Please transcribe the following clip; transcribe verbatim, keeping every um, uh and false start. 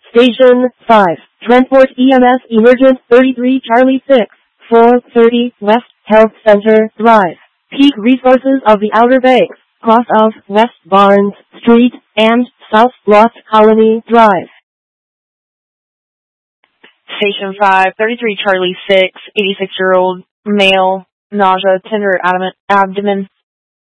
Station five, Transport E M S Emergent thirty-three Charlie six, four thirty West Health Center Drive. Peak resources of the Outer Banks, cross of West Barnes Street and South Lost Colony Drive. Station five, thirty-three Charlie six, eighty-six-year-old male, nausea, tender abdomen, abdomen,